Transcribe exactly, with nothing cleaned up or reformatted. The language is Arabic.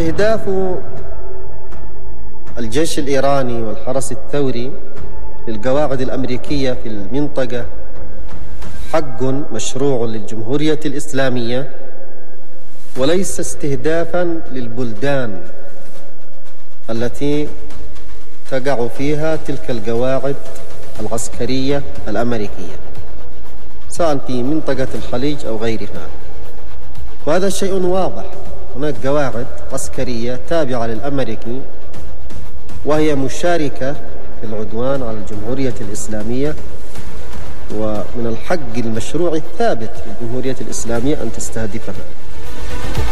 استهداف الجيش الإيراني والحرس الثوري للقواعد الأمريكية في المنطقة حق مشروع للجمهورية الإسلامية، وليس استهدافا للبلدان التي تقع فيها تلك القواعد العسكرية الأمريكية، سواء في منطقة الخليج أو غيرها. وهذا شيء واضح، هناك قواعد عسكرية تابعة للأمريكي وهي مشاركة في العدوان على الجمهورية الإسلامية، ومن الحق المشروع الثابت للجمهورية الإسلامية أن تستهدفها.